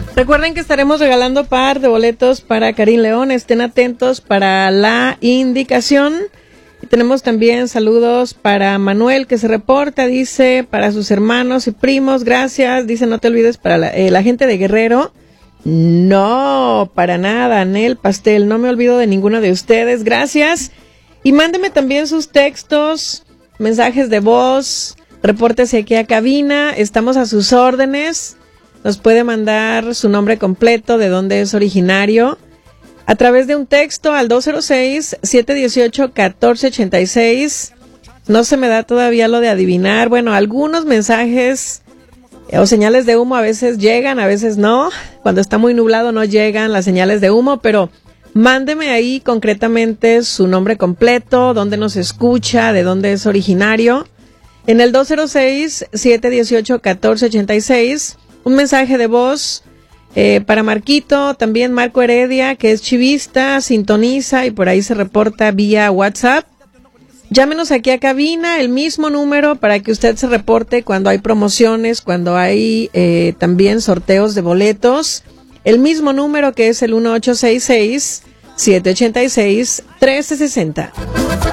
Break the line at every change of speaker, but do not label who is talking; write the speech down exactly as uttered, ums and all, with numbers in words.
Recuerden que estaremos regalando par de boletos para Karim León. Estén atentos para la indicación. Y tenemos también saludos para Manuel, que se reporta, dice, para sus hermanos y primos, gracias. Dice, no te olvides para la, eh, la gente de Guerrero. No, para nada, Anel Pastel, no me olvido de ninguno de ustedes, gracias. Y mándeme también sus textos, mensajes de voz, repórtese aquí a cabina, estamos a sus órdenes. Nos puede mandar su nombre completo, de dónde es originario, a través de un texto al dos cero seis, siete uno ocho, uno cuatro ocho seis. No se me da todavía lo de adivinar. Bueno, algunos mensajes o señales de humo a veces llegan, a veces no. Cuando está muy nublado no llegan las señales de humo, pero mándeme ahí concretamente su nombre completo, dónde nos escucha, de dónde es originario. En el dos cero seis, siete uno ocho, uno cuatro ocho seis, un mensaje de voz eh, para Marquito, también Marco Heredia, que es chivista, sintoniza y por ahí se reporta vía WhatsApp. Llámenos aquí a cabina, el mismo número para que usted se reporte cuando hay promociones, cuando hay eh, también sorteos de boletos. El mismo número que es el uno ocho seis seis, siete ocho seis, uno tres seis cero.